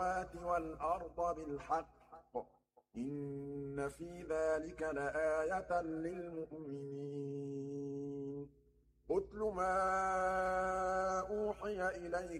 السَّمَاوَاتِ وَالْأَرْضَ بِالْحَقِّ ۚ إِنَّ فِي ذَٰلِكَ لَآيَةً لِّلْمُؤْمِنِينَ اتْلُ مَا أُوحِيَ إِلَيْكَ